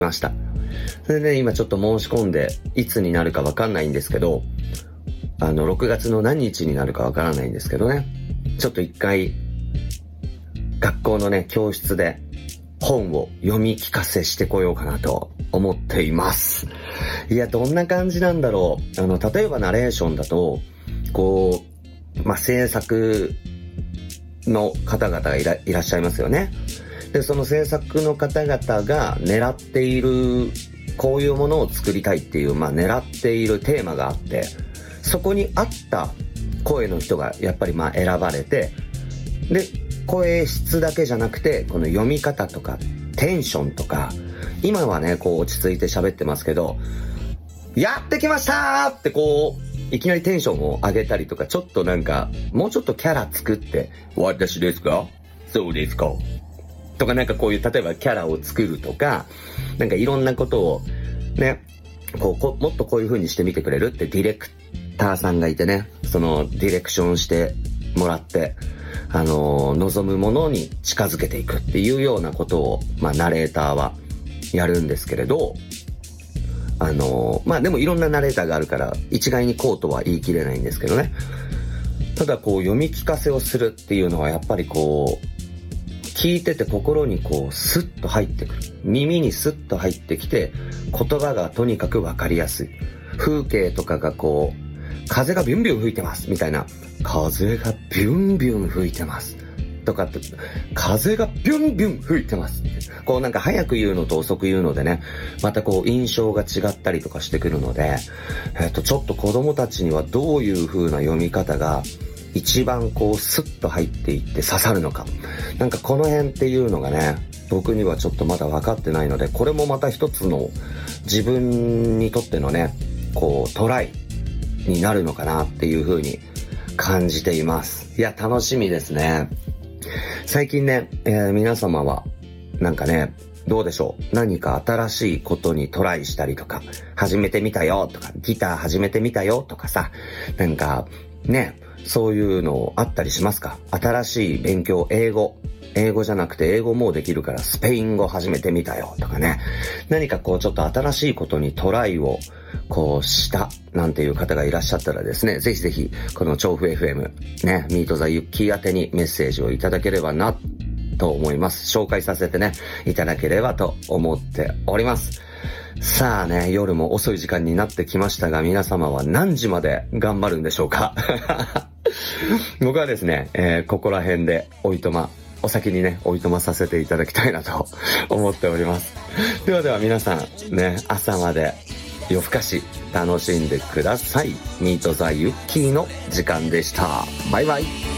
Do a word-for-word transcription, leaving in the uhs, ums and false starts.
ました。それでね、今ちょっと申し込んで、いつになるかわかんないんですけど、あの、ろくがつの何日になるかわからないんですけどね、ちょっと一回、学校のね、教室で本を読み聞かせしてこようかなと思っています。いや、どんな感じなんだろう。あの、例えばナレーションだと、こう、まあ、制作の方々がいら、いらっしゃいますよね。で、その制作の方々が狙っている、こういうものを作りたいっていう、まあ、狙っているテーマがあって、そこに合った声の人がやっぱりまあ選ばれて、で、声質だけじゃなくて、この読み方とか、テンションとか、今はね、こう落ち着いて喋ってますけど、やってきましたーってこう、いきなりテンションを上げたりとか、ちょっとなんか、もうちょっとキャラ作って、私ですか？そうですか？とかなんかこういう、例えばキャラを作るとか、なんかいろんなことを、ね、こう、こもっとこういう風にしてみてくれるってディレクターさんがいてね、そのディレクションしてもらって、あのー、望むものに近づけていくっていうようなことを、まあ、ナレーターはやるんですけれど、あのー、まあ、でもいろんなナレーターがあるから、一概にこうとは言い切れないんですけどね。ただこう、読み聞かせをするっていうのはやっぱりこう、聞いてて心にこう、スッと入ってくる。耳にスッと入ってきて、言葉がとにかくわかりやすい。風景とかがこう、風がビュンビュン吹いてますみたいな、風がビュンビュン吹いてますとかって、風がビュンビュン吹いてますって、こうなんか早く言うのと遅く言うのでね、またこう印象が違ったりとかしてくるので、えっとちょっと子供たちにはどういう風な読み方が一番こうスッと入っていって刺さるのか、なんかこの辺っていうのがね、僕にはちょっとまだ分かってないので、これもまた一つの自分にとってのね、こうトライになるのかなっていう風に感じています。いや、楽しみですね。最近ね、えー、皆様はなんかね、どうでしょう、何か新しいことにトライしたりとか、始めてみたよとか、ギター始めてみたよとかさ、なんかね、そういうのあったりしますか？新しい勉強、英語英語じゃなくて英語もうできるからスペイン語始めてみたよとかね、何かこうちょっと新しいことにトライをこうしたなんていう方がいらっしゃったらですね、ぜひぜひこの調布 エフエム ね、ミートザユッキー宛てにメッセージをいただければなと思います。紹介させてねいただければと思っております。さあね、夜も遅い時間になってきましたが、皆様は何時まで頑張るんでしょうか？僕はですね、えー、ここら辺でおいとまお先にねおいとまさせていただきたいなと思っております。ではでは皆さんね、朝まで夜更かし楽しんでください。ミートザユッキーの時間でした。バイバイ。